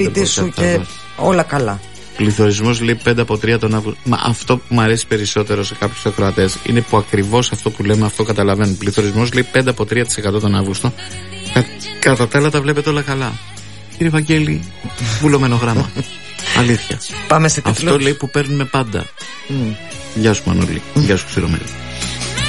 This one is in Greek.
σπίτι σου και όλα καλά. Πληθωρισμός λέει 5 από 3 τον Αύγουστο. Μα αυτό που μου αρέσει περισσότερο σε κάποιους ακροατές είναι που ακριβώς αυτό που λέμε αυτό καταλαβαίνουν. Πληθωρισμός λέει 5 από 3% τον Αύγουστο. Κατά τα άλλα τα βλέπετε όλα καλά. Κύριε Βαγγέλη, βουλωμένο γράμμα. Αλήθεια. Πάμε σε τίτλους. Αυτό λέει που παίρνουμε πάντα. Γεια σου Μανώλη. Γεια σου Ξηρομέλη.